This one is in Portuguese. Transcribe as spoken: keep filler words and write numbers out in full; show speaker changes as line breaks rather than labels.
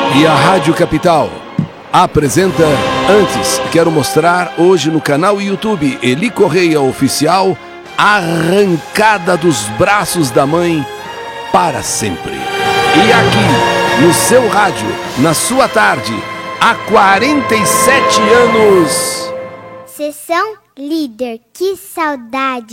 E a Rádio Capital apresenta Antes, quero mostrar hoje no canal YouTube Eli Correia Oficial, Arrancada dos Braços da Mãe para Sempre. E aqui, no seu rádio, na sua tarde, há quarenta e sete anos.
Sessão Líder, que saudade!